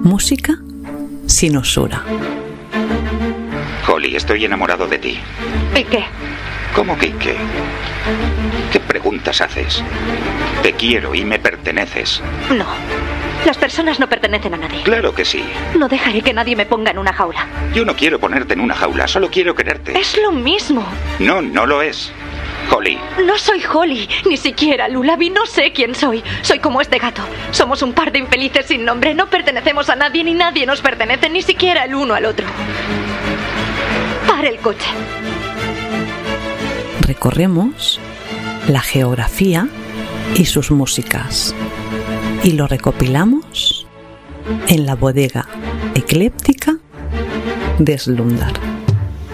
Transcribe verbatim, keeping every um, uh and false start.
Música sin usura. Holly, estoy enamorado de ti. ¿Y qué? ¿Cómo que qué? ¿Qué preguntas haces? Te quiero y me perteneces. No. Las personas no pertenecen a nadie. Claro que sí. No dejaré que nadie me ponga en una jaula. Yo no quiero ponerte en una jaula, solo quiero quererte. Es lo mismo. No, no lo es. Holly. No soy Holly, ni siquiera Lullaby, no sé quién soy. Soy como este gato. Somos un par de infelices sin nombre. No pertenecemos a nadie, ni nadie nos pertenece, ni siquiera el uno al otro. Para el coche. Recorremos la geografía y sus músicas y lo recopilamos en la bodega ecléptica de Slumdar.